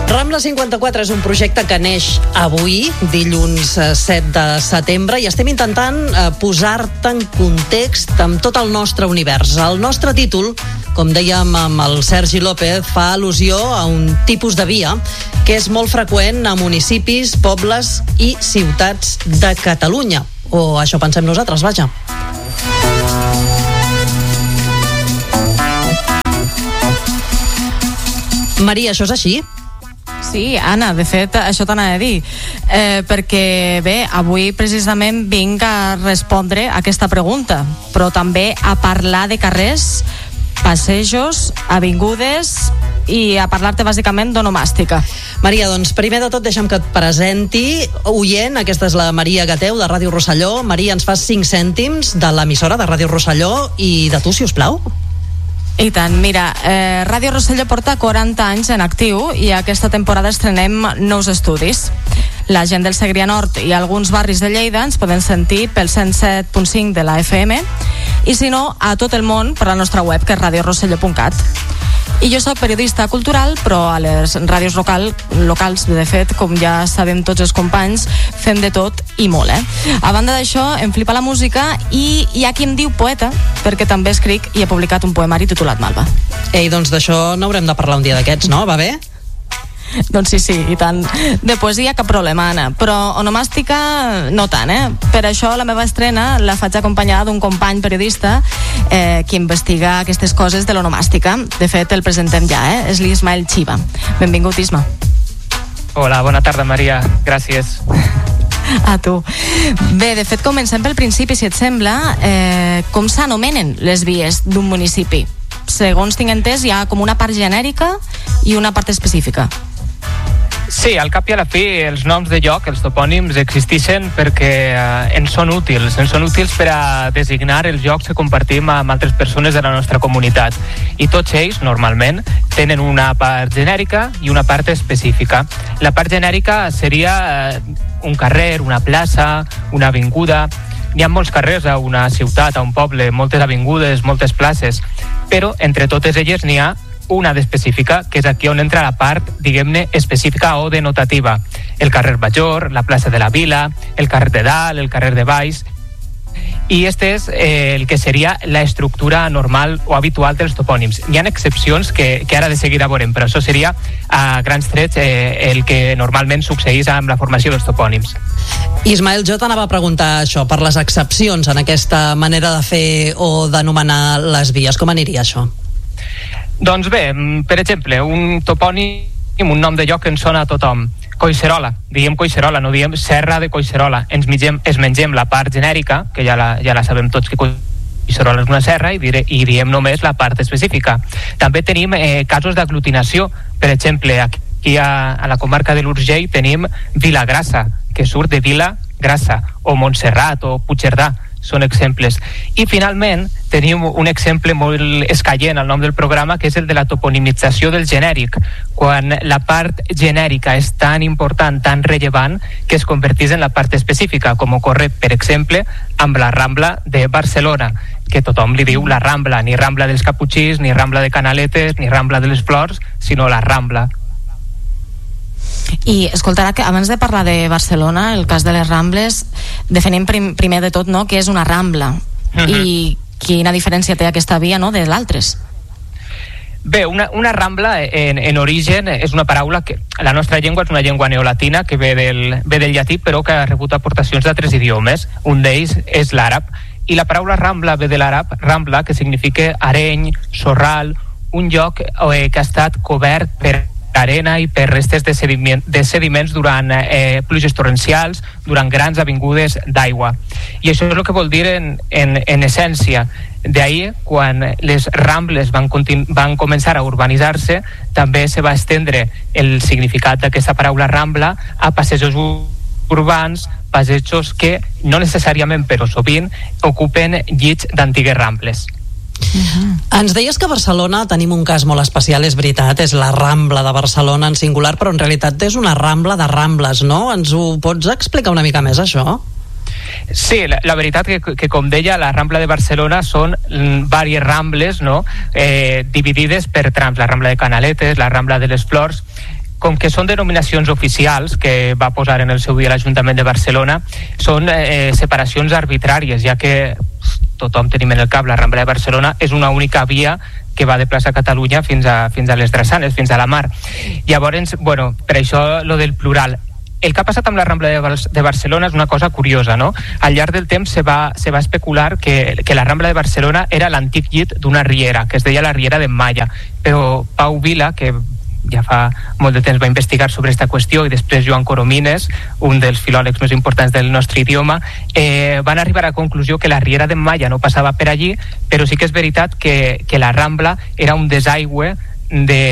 Rambla 54 és un projecte que neix avui, dilluns 7 de setembre, i estem intentant posar-te en context amb tot el nostre univers. El nostre títol, com dèiem amb el Sergi López, fa al·lusió a un tipus de via que és molt freqüent a municipis, pobles i ciutats de Catalunya. O això pensem nosaltres, vaja. Maria, això és així? Sí, Anna, de fet, això t'anava a dir, perquè bé, avui precisament vinc a respondre a aquesta pregunta, però també a parlar de carrers, passejos, avingudes i a parlar-te bàsicament d'onomàstica. Maria, doncs primer de tot deixa'm que et presenti oient, aquesta és la Maria Gateu de Ràdio Rosselló. Maria, ens fas 5 cèntims de l'emissora de Ràdio Rosselló i de tu, si us plau. I tant, mira, Ràdio Rosselló porta 40 anys en actiu i aquesta temporada estrenem nous estudis. La gent del Segrià Nord i alguns barris de Lleida ens poden sentir pel 107.5 de la FM i si no, a tot el món per la nostra web, que és radiorosselló.cat. I jo soc periodista cultural, però a les ràdios locals, de fet, com ja sabem tots els companys, fem de tot i molt, A banda d'això, em flipa la música i hi ha qui em diu poeta, perquè també escric i he publicat un poemari titulat Malva. Ei, doncs d'això n'haurem de parlar un dia d'aquests, no? Va bé? Doncs sí, i tant. De poesia cap problema, Anna, però onomàstica no tant, Per això la meva estrena la faig acompanyada d'un company periodista que investiga aquestes coses de l'onomàstica. De fet, el presentem ja, és l'Ismael Chiva. Benvingut, Isma. Hola, bona tarda, Maria. Gràcies. A tu. Bé, de fet, comencem pel principi, si et sembla. Com s'anomenen les vies d'un municipi? Segons tinc entès, hi ha com una part genèrica i una part específica. Sí, al cap i a la fi els noms de lloc, els topònims, existeixen perquè ens són útils per a designar els llocs que compartim amb altres persones de la nostra comunitat. I tots ells, normalment, tenen una part genèrica i una part específica. La part genèrica seria un carrer, una plaça, una avinguda. Hi ha molts carrers a una ciutat, a un poble, moltes avingudes, moltes places, però entre totes elles n'hi ha una d'específica, que és aquí on entra la part, diguem-ne, específica o denotativa. El carrer Major, la plaça de la Vila, el carrer de Dalt, el carrer de Baix. I este és el que seria la estructura normal o habitual dels topònims. Hi ha excepcions que ara de seguida veurem, però això seria a grans trets el que normalment succeeix amb la formació dels topònims. Ismael, jo t'anava a preguntar això, per les excepcions en aquesta manera de fer o d'anomenar les vies. Com aniria això? Doncs bé, per exemple, un topònim, un nom de lloc que ens sona a tothom. Collserola, diem Collserola, no diem Serra de Collserola. Ens mengem la part genèrica, que ja la sabem tots que Collserola és una serra, i diem només la part específica. També tenim casos d'aglutinació. Per exemple, aquí a la comarca de l'Urgell tenim Vilagrassa, que surt de Vila Grassa, o Montserrat, o Puigcerdà. Són exemples. I finalment tenim un exemple molt escaient al nom del programa, que és el de la toponimització del genèric, quan la part genèrica és tan important, tan rellevant, que es converteix en la part específica, com ocorre, per exemple, amb la Rambla de Barcelona, que tothom li diu la Rambla, ni Rambla dels Caputxís, ni Rambla de Canaletes, ni Rambla de les Flors, sinó la Rambla. I escoltarà que abans de parlar de Barcelona, el cas de les Rambles, definim primer de tot, no?, què és una Rambla i quina diferència té aquesta via, no?, de l'altres. Bé, una Rambla en origen és una paraula que la nostra llengua és una llengua neolatina que ve del llatí, però que ha rebut aportacions d'altres idiomes. Un d'ells és l'àrab, i la paraula Rambla ve de l'àrab Rambla, que significa areny, sorral, un lloc que ha estat cobert per arena i per restes de sediments durant pluges torrencials, durant grans avingudes d'aigua. I això és el que vol dir en essència. D'ahir, quan les Rambles van començar a urbanitzar-se, també se va estendre el significat d'aquesta paraula Rambla a passejos urbans, passejos que no necessàriament, però sovint, ocupen llits d'antigues Rambles. Ens deies que a Barcelona tenim un cas molt especial, és veritat, és la Rambla de Barcelona en singular, però en realitat és una Rambla de Rambles, no? Ens ho pots explicar una mica més, això? Sí, la veritat que com deia, la Rambla de Barcelona són diverses rambles, no? Dividides per trams, la Rambla de Canaletes, la Rambla de les Flors. com que són denominacions oficials que va posar en el seu dia l'Ajuntament de Barcelona, són separacions arbitràries, ja que tothom tenim en el cap, la Rambla de Barcelona és una única via que va de plaça Catalunya fins a les Drassanes, fins a la mar. Llavors, bueno, per això lo del plural. El que ha passat amb la Rambla de Barcelona és una cosa curiosa, no? Al llarg del temps se va especular que la Rambla de Barcelona era l'antic llit d'una riera, que es deia la riera d'en Malla, però Pau Vila, que ja fa molt de temps va investigar sobre aquesta qüestió, i després Joan Coromines, un dels filòlegs més importants del nostre idioma, van arribar a la conclusió que la riera d'en Malla no passava per allí, però sí que és veritat que la Rambla era un desaigüe